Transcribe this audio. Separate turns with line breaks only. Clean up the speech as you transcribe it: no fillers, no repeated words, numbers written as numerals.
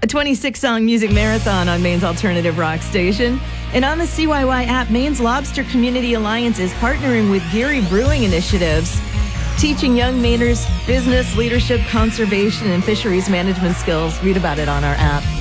a 26-song music marathon on Maine's alternative rock station. And on the CYY app, Maine's Lobster Community Alliance is partnering with Geary Brewing Initiatives, teaching young Mainers business, leadership, conservation, and fisheries management skills. Read about it on our app.